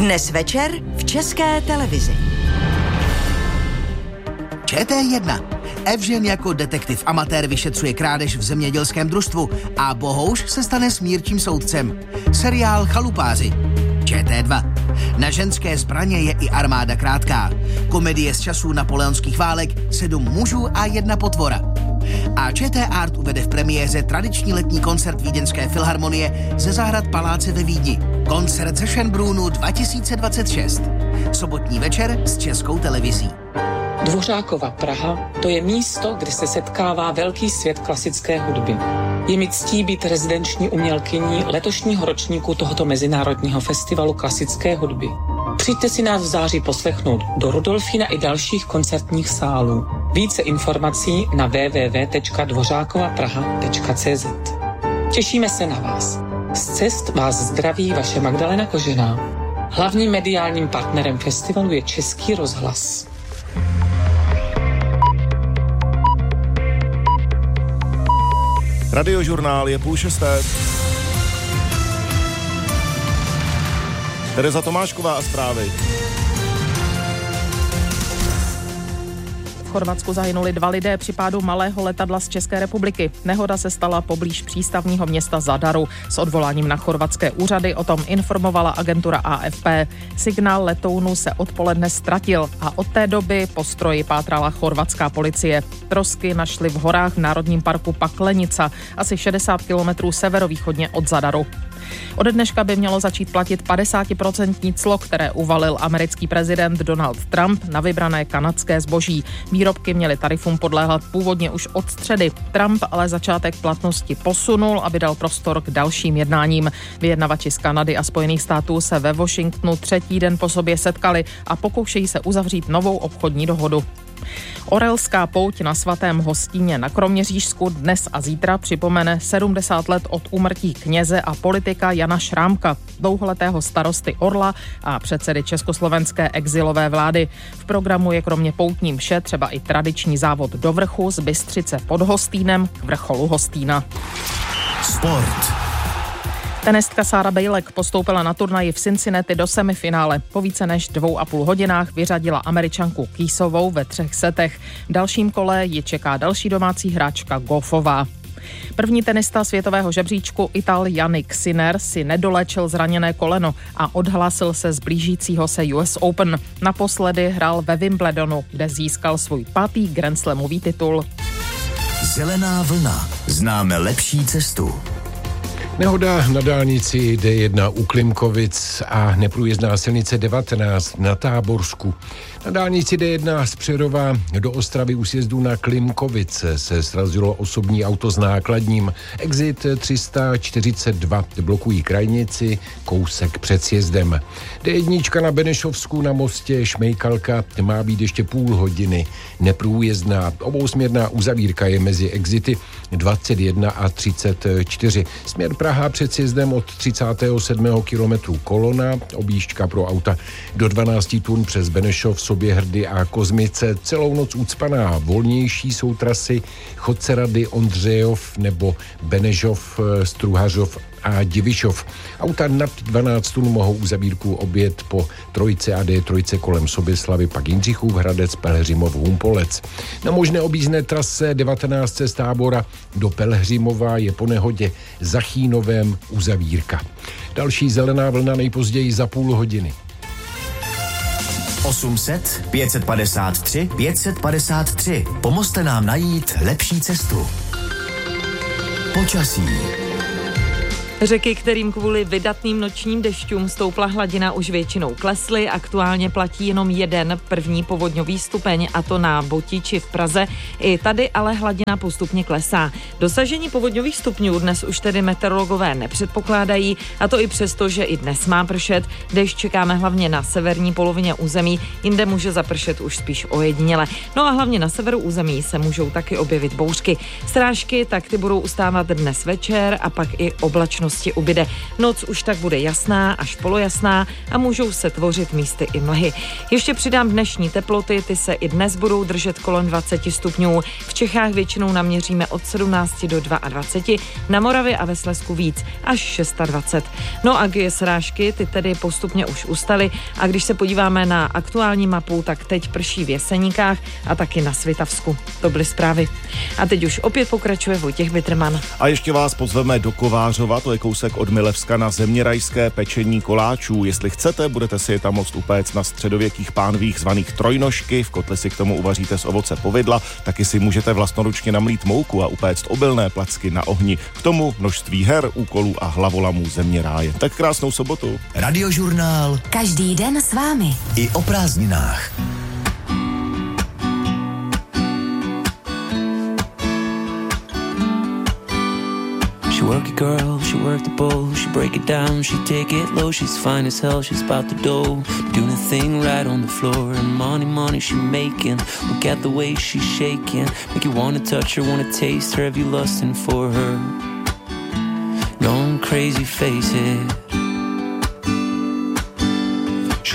Dnes večer v České televizi. ČT1. Evžen jako detektiv amatér vyšetřuje krádež v zemědělském družstvu a Bohouš se stane smírčím soudcem. Seriál Chalupáři. ČT2. Na ženské zbraně je i armáda krátká. Komedie z časů napoleonských válek 7 mužů a 1 potvora. A ČT Art uvede v premiéře tradiční letní koncert Vídeňské filharmonie ze zahrad Paláce ve Vídni. Koncert ze Schönbrunnu 2026. Sobotní večer s Českou televizí. Dvořákova Praha, to je místo, kde se setkává velký svět klasické hudby. Je mi ctí být rezidenční umělkyní letošního ročníku tohoto mezinárodního festivalu klasické hudby. Přijďte si nás v září poslechnout do Rudolfína i dalších koncertních sálů. Více informací na www.dvořákovapraha.cz. Těšíme se na vás. Z cest vás zdraví vaše Magdalena Kožená. Hlavním mediálním partnerem festivalu je Český rozhlas. Radiožurnál je 5:30. Tereza Tomášková a zprávy. V Chorvatsku zahynuli 2 lidé při pádu malého letadla z České republiky. Nehoda se stala poblíž přístavního města Zadaru. S odvoláním na chorvatské úřady o tom informovala agentura AFP. Signál letounu se odpoledne ztratil a od té doby po stroji pátrala chorvatská policie. Trosky našli v horách v národním parku Paklenica, asi 60 kilometrů severovýchodně od Zadaru. Ode dneška by mělo začít platit 50% clo, které uvalil americký prezident Donald Trump na vybrané kanadské zboží. Výrobky měly tarifům podléhat původně už od středy. Trump ale začátek platnosti posunul, aby dal prostor k dalším jednáním. Vyjednavači z Kanady a Spojených států se ve Washingtonu 3. den po sobě setkali a pokoušejí se uzavřít novou obchodní dohodu. Orelská pouť na svatém Hostíně na Kroměřížsku dnes a zítra připomene 70 let od úmrtí kněze a politika Jana Šrámka, dlouholetého starosty Orla a předsedy československé exilové vlády. V programu je kromě poutní mše třeba i tradiční závod do vrchu z Bystřice pod Hostýnem k vrcholu Hostýna. Sport. Tenistka Sára Bejlek postoupila na turnaji v Cincinnati do semifinále. Po více než 2,5 hodinách vyřadila Američanku Kýsovou ve 3 setech. V dalším kole ji čeká další domácí hráčka Goffová. První tenista světového žebříčku Ital Jannik Sinner si nedoléčil zraněné koleno a odhlásil se z blížícího se US Open. Naposledy hrál ve Wimbledonu, kde získal svůj 5. grandslamový titul. Zelená vlna. Známe lepší cestu. Nehoda na dálnici D1 u Klimkovic a neprůjezdná silnice 19 na Táborsku. Na dálnici D1 z Přerova do Ostravy u sjezdu na Klimkovice se srazilo osobní auto s nákladním. Exit 342 blokují krajnici, kousek před sjezdem. D1 na Benešovsku na mostě Šmejkalka má být ještě půl hodiny neprůjezdná. Obousměrná uzavírka je mezi exity 21 a 34. Směr Praha před sjezdem od 37. kilometru Kolona, objížďka pro auta do 12 tun přes Benešov, Soběhrdy a Kozmice. Celou noc ucpaná. Volnější jsou trasy Chodcerady, Ondřejov nebo Benežov, Struhařov a Divišov. Auta nad 12 tun mohou uzavírku objet po trojce a D3 kolem Soběslavy, pak Jindřichův Hradec, Pelhřimov, Humpolec. Na možné objízdné trase 19 z Tábora do Pelhřimova je po nehodě za Chínovem uzavírka. Další zelená vlna nejpozději za půl hodiny. 800 553 553. Pomozte nám najít lepší cestu. Počasí. Řeky, kterým kvůli vydatným nočním dešťům stoupla hladina, už většinou klesly. Aktuálně platí jenom jeden první povodňový stupeň, a to na Botiči v Praze. I tady ale hladina postupně klesá. Dosažení povodňových stupňů dnes už tedy meteorologové nepředpokládají, a to i přesto, že i dnes má pršet. Dešť čekáme hlavně na severní polovině území, jinde může zapršet už spíš ojediněle. No a hlavně na severu území se můžou taky objevit bouřky. Srážky, tak ty budou ustávat dnes večer a pak i oblačnost oblačnosti ubyde. Noc už tak bude jasná až polojasná a můžou se tvořit místy i mlhy. Ještě přidám dnešní teploty, ty se i dnes budou držet kolem 20 stupňů. V Čechách většinou naměříme od 17 do 22, na Moravě a ve Slezsku víc, až 26. No a srážky, ty tedy postupně už ustaly a když se podíváme na aktuální mapu, tak teď prší v Jeseníkách a taky na Svitavsku. To byly zprávy. A teď už opět pokračuje Vojtěch Bitterman. A ještě vás pozveme do Kovářova, to je kousek od Milevska, na zeměrajské pečení koláčů. Jestli chcete, budete si je tam moct upéct na středověkých pánvích zvaných trojnožky, v kotli si k tomu uvaříte z ovoce povidla, taky si můžete vlastnoručně namlít mouku a upéct obilné placky na ohni. K tomu množství her, úkolů a hlavolamů zeměráje. Tak krásnou sobotu. Radiožurnál. Každý den s vámi. I o prázdninách. She work it girl, she work the bowl, she break it down, she take it low, she's fine as hell, she's about the dough, doing a thing right on the floor, and money she making, look at the way she's shaking, make you wanna touch her, wanna taste her, have you lusting for her, gone crazy, face it.